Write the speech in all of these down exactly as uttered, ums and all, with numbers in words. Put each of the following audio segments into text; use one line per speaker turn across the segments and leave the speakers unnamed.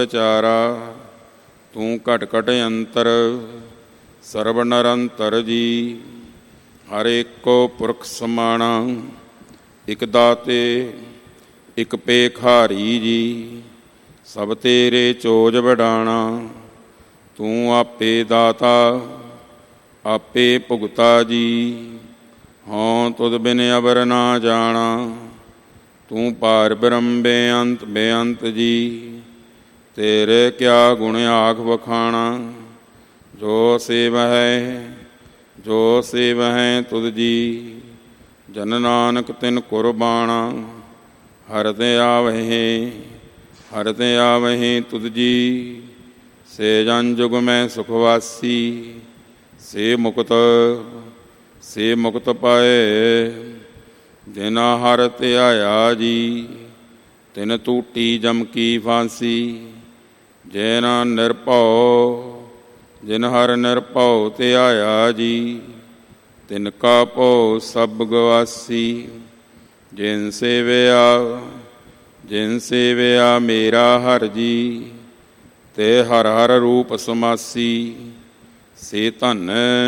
ਵਿਚਾਰਾ। ਤੂੰ ਘਟ ਘਟ ਅੰਤਰ ਸਰਬ ਨਿਰੰਤਰ ਜੀ। ਹਰ ਏਕੋ ਪੁਰਖ ਸਮਾਣਾ, ਇਕ ਦਾਤੇ ਇਕ ਭੇਖਾਰੀ ਜੀ। ਸਭ ਤੇਰੇ ਚੋਜ ਵਡਾਣਾ, ਤੂੰ ਆਪੇ ਦਾਤਾ ਆਪੇ ਭੁਗਤਾ ਜੀ। ਹਉ ਤੁਧ ਬਿਨ ਅਵਰ ਨਾ ਜਾਣਾ, ਤੂੰ ਪਾਰ ਬ੍ਰਹਮ ਬੇਅੰਤ ਬੇਅੰਤ ਜੀ। ਤੇਰੇ ਕਿਆ ਗੁਣ ਆਖ ਵਖਾਣਾ, ਜੋ ਸੇਵਹਿ ਜੋ ਸੇਵਹਿ ਤੁਧ ਜੀ। ਜਨ ਨਾਨਕ ਤਿਨ ਕੁਰਬਾਣਾ, ਹਰਿ ਤੇ ਆਵਹਿ ਹਰਿ ਤੇ ਆਵਹਿ ਤੁਧ ਜੀ। ਸੇ ਜਨ ਜੁਗ ਮੈਂ ਸੁਖਵਾਸੀ, ਸੇ ਮੁਕਤ ਸੇ ਮੁਕਤ ਪਾਏ। ਜਿਨਾ ਹਰਿ ਧਿਆਇਆ ਜੀ, ਤਿਨ ਟੂਟੀ ਜਮ ਕੀ ਫਾਂਸੀ। ਜਿਨ ਨਿਰਭਉ ਜਿਨ ਹਰਿ ਨਿਰਭਉ ਧਿਆਇਆ ਜੀ, ਤਿਨ ਕਾ ਭਉ ਸਭ ਗਵਾਸੀ। ਜਿਨ ਸੇਵਿਆ ਜਿਨ ਸੇਵਿਆ ਮੇਰਾ ਹਰਿ ਜੀ, ਤੇ ਹਰਿ ਹਰਿ ਰੂਪ ਸਮਾਸੀ। ਸੇ ਧਨ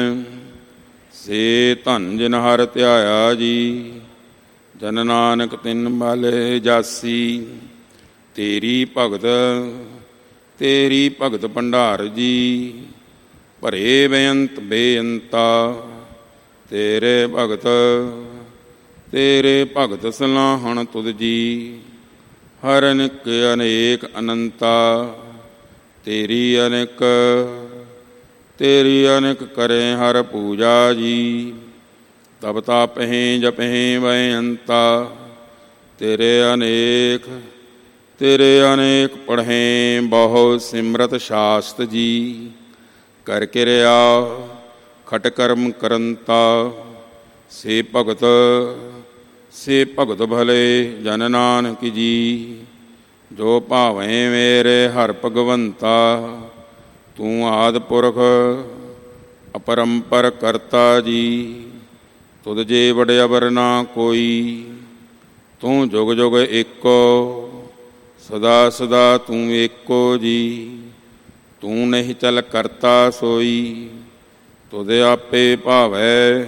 ਸੇ ਧਨ ਜਿਨ ਹਰਿ ਧਿਆਇਆ ਜੀ, ਜਨ ਨਾਨਕ ਤਿਨ ਮਲ ਜਾਸੀ। ਤੇਰੀ ਭਗਤ ਤੇਰੀ ਭਗਤ ਭੰਡਾਰ ਜੀ, ਭਰੇ ਬੇਅੰਤ ਬੇਅੰਤਾ। ਤੇਰੇ ਭਗਤ ਤੇਰੇ ਭਗਤ ਸਲਾਹਣ ਤੁਧ ਜੀ। ਹਰ ਅਨੇਕ ਅਨੇਕ ਅਨੰਤਾ, ਤੇਰੀ ਅਨੇਕ ਤੇਰੀ ਅਨੇਕ ਕਰੇ ਹਰ ਪੂਜਾ ਜੀ। ਤਬ ਤਾਪਹਿ ਜਪਹਿ ਬੇਅੰਤਾ, ਤੇਰੇ ਅਨੇਕ ਤੇਰੇ ਅਨੇਕ ਪੜ੍ਹੇ ਬਹੁ ਸਿਮਰਤ ਸ਼ਾਸਤ ਜੀ। ਕਰ ਕਿਰਿਆ ਖਟ ਕਰਮ ਕਰੰਤਾ, ਸੇ ਭਗਤ ਸੇ ਭਗਤ ਭਲੇ ਜਨ ਨਾਨਕ ਜੀ। ਜੋ ਭਾਵੇਂ ਮੇਰੇ ਹਰਿ ਭਗਵੰਤਾ, ਤੂੰ ਆਦਿ ਪੁਰਖ ਅਪਰੰਪਰ ਕਰਤਾ ਜੀ। ਤੁਧ ਜੇ ਵਡ ਅਵਰ ਨਾ ਕੋਈ, ਤੂੰ ਜੁਗ ਜੁਗ ਏਕੋ ਸਦਾ ਸਦਾ ਤੂੰ ਏਕੋ ਜੀ। ਤੂੰ ਨਹੀਂ ਚਲ ਕਰਤਾ ਸੋਈ, ਤੁਧ ਆਪੇ ਭਾਵੈ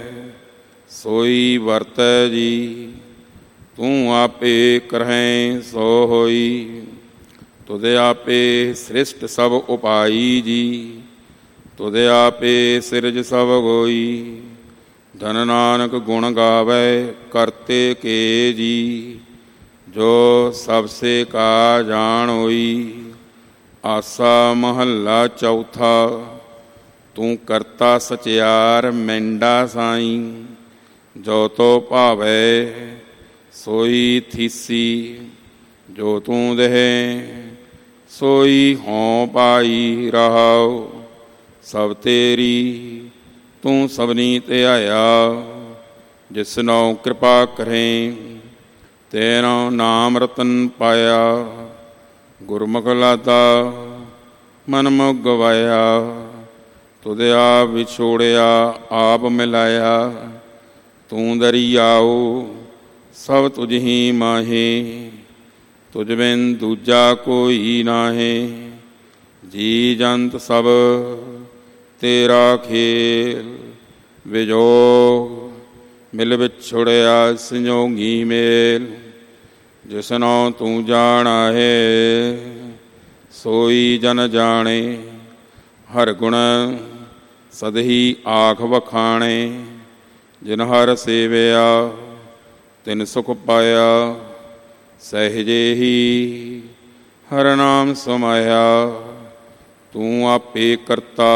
ਸੋਈ ਵਰਤੈ ਜੀ। ਤੂੰ ਆਪੇ ਕਰਹਿ ਸੋ ਹੋਈ, ਤੁਧ ਆਪੇ ਸ੍ਰਿਸ਼ਟ ਸਭ ਉਪਾਈ ਜੀ। ਤੁਧ ਆਪੇ ਸਿਰਜ ਸਭ ਗੋਈ, ਧਨ ਨਾਨਕ ਗੁਣ ਗਾਵੈ ਕਰਤੇ ਕੇ ਜੀ। ਜੋ ਸਭ ਸੇ ਕਾ ਜਾਣ ਹੋਈ, ਆਸਾ ਮਹੱਲਾ ਚੌਥਾ। ਤੂੰ ਕਰਤਾ ਸਚਿਆਰ ਮੈਂਡਾ ਸਾਈ, ਜੋ ਤੋ ਭਾਵੈ ਸੋਈ ਥੀਸੀ। ਜੋ ਤੂੰ ਦੇਹ ਸੋਈ ਹੋਂ ਪਾਈ ਰਹਾਉ, ਸਭ ਤੇਰੀ ਤੂੰ ਸਭਨੀ ਧਿਆਇਆ। ਜਿਸਨੋ ਕਿਰਪਾ ਕਰੇ, ਤੇਰਾ ਨਾਮ ਰਤਨ ਪਾਇਆ। ਗੁਰਮੁਖ ਲਾਤਾ ਮਨ ਮੁਖ ਗਵਾਇਆ, ਤੁਧ ਆਪ ਵਿਛੋੜਿਆ ਆਪ ਮਿਲਾਇਆ। ਤੂੰ ਦਰਿਆਉ ਸਭ ਤੁਝ ਹੀ ਮਾਹੇ, ਤੁਝ ਬਿਨ ਦੂਜਾ ਕੋਈ ਨਾਹੇ। ਜੀ ਜੰਤ ਸਭ ਤੇਰਾ ਖੇਲ, ਵਿਜੋਗ ਮਿਲ ਵਿਛੁੜਿਆ ਸੰਜੋਗੀ ਮੇਲ। ਜਿਸਨੋ ਤੂੰ ਜਾਣਾ ਹੈ, ਸੋਈ ਜਨ ਜਾਣੇ। ਹਰ ਗੁਣ ਸਦਹੀ ਆਖ ਵਖਾਣੇ, ਜਿਨ ਹਰ ਸੇਵਿਆ ਤਿਨ ਸੁਖ ਪਾਇਆ। ਸਹਿਜੇ ਹੀ ਹਰ ਨਾਮ ਸਮਾਇਆ, ਤੂੰ ਆਪੇ ਕਰਤਾ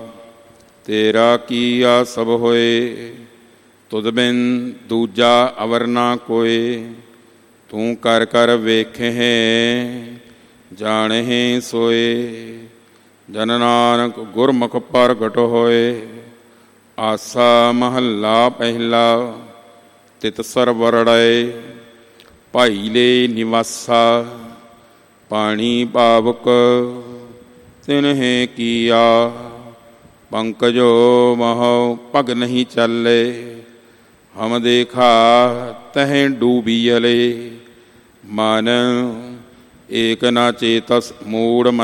ਤੇਰਾ ਕੀਆ ਸਭ ਹੋਏ। ਤੁਧ ਬਿਨ ਦੂਜਾ ਅਵਰ ਨਾ ਕੋਏ, ਤੂੰ ਕਰ ਕਰ ਵੇਖਹਿ ਜਾਣਹਿ ਸੋਏ। ਜਨ ਨਾਨਕ ਗੁਰਮੁਖ ਪ੍ਰਗਟ ਹੋਏ, ਆਸਾ ਮਹੱਲਾ ਪਹਿਲਾ। ਤਿਤ ਸਰਵਰੜੈ ਭਾਈ ਲੈ ਨਿਵਾਸਾ, ਪਾਣੀ ਪਾਵਕ ਤਿਨਹਿ ਕੀਆ। ਪੰਕਜੋ ਮਹੋ ਪਗ ਨਹੀਂ ਚੱਲੇ, ਹਮ ਦੇਖਾ ਤਹਿ ਡੂਬੀਅਲੇ। ਮਨ ਏਕ ਨਾ ਚੇਤਸ ਮੂੜ